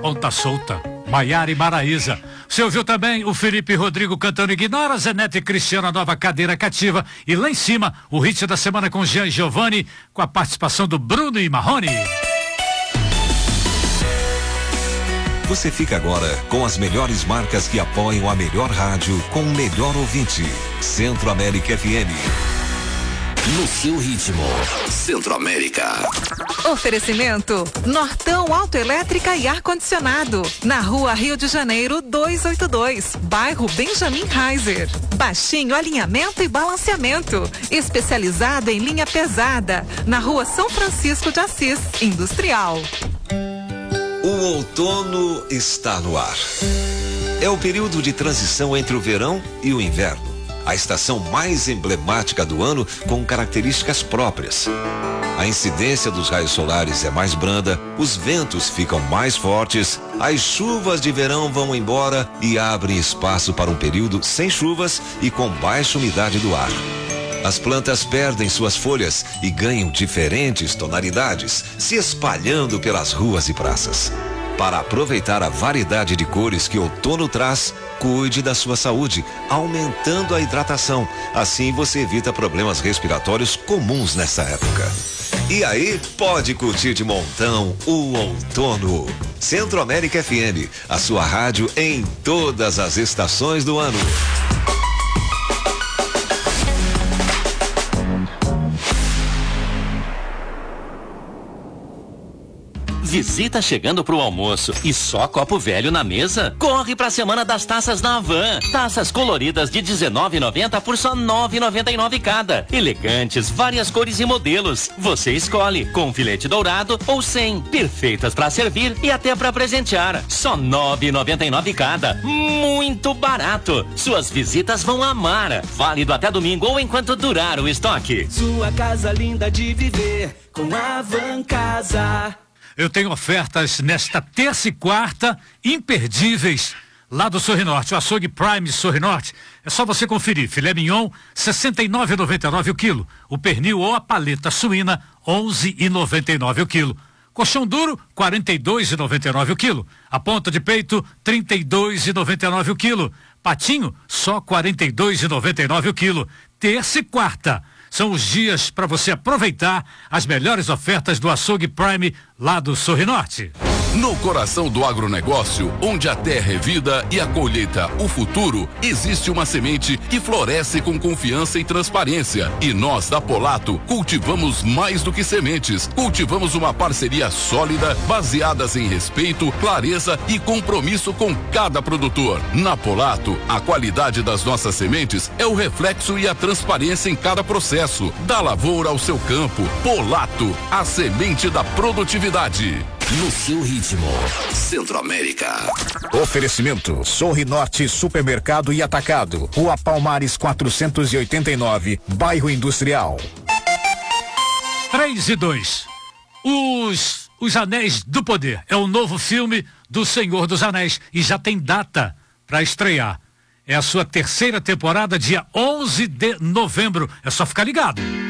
Ponta Solta, Maiara e Maraísa. Você ouviu também o Felipe Rodrigo cantando Ignora, Zenete e Cristiano, a nova cadeira cativa. E lá em cima, o hit da semana com Jean e Giovanni, com a participação do Bruno e Marrone. Você fica agora com as melhores marcas que apoiam a melhor rádio com o melhor ouvinte. Centro América FM. No seu ritmo, Centro-América. Oferecimento Nortão Autoelétrica e Ar-Condicionado, na Rua Rio de Janeiro 282, bairro Benjamin Heiser. Baixinho Alinhamento e Balanceamento, especializado em linha pesada, na Rua São Francisco de Assis, Industrial. O outono está no ar. É o período de transição entre o verão e o inverno. A estação mais emblemática do ano com características próprias. A incidência dos raios solares é mais branda, os ventos ficam mais fortes, as chuvas de verão vão embora e abrem espaço para um período sem chuvas e com baixa umidade do ar. As plantas perdem suas folhas e ganham diferentes tonalidades, se espalhando pelas ruas e praças. Para aproveitar a variedade de cores que outono traz, cuide da sua saúde, aumentando a hidratação. Assim você evita problemas respiratórios comuns nessa época. E aí, pode curtir de montão o outono. Centro América FM, a sua rádio em todas as estações do ano. Visita chegando pro almoço e só copo velho na mesa? Corre pra semana das taças na Havan. Taças coloridas de R$19,90 por só R$9,99 cada. Elegantes, várias cores e modelos. Você escolhe, com filete dourado ou sem. Perfeitas pra servir e até pra presentear. Só R$9,99 cada. Muito barato. Suas visitas vão amar. Válido até domingo ou enquanto durar o estoque. Sua casa linda de viver com a Havan Casa. Eu tenho ofertas nesta terça e quarta, imperdíveis, lá do Sorrinorte, o açougue Prime Sorrinorte. É só você conferir. Filé mignon, R$ 69,99 o quilo. O pernil ou a paleta suína, R$ 11,99 o quilo. Colchão duro, R$ 42,99 o quilo. A ponta de peito, R$ 32,99 o quilo. Patinho, só R$ 42,99 o quilo. Terça e quarta. São os dias para você aproveitar as melhores ofertas do açougue Prime lá do Sorrinorte. No coração do agronegócio, onde a terra é vida e a colheita o futuro, existe uma semente que floresce com confiança e transparência. E nós da Polato cultivamos mais do que sementes. Cultivamos uma parceria sólida, baseadas em respeito, clareza e compromisso com cada produtor. Na Polato, a qualidade das nossas sementes é o reflexo e a transparência em cada processo. Da lavoura ao seu campo, Polato, a semente da produtividade. No seu ritmo, Centro-América. Oferecimento Sorrinorte Supermercado e Atacado, Rua Palmares 489, Bairro Industrial. 3 e 2. Os Anéis do Poder é o novo filme do Senhor dos Anéis e já tem data para estrear. É a sua terceira temporada, dia 11 de novembro. É só ficar ligado.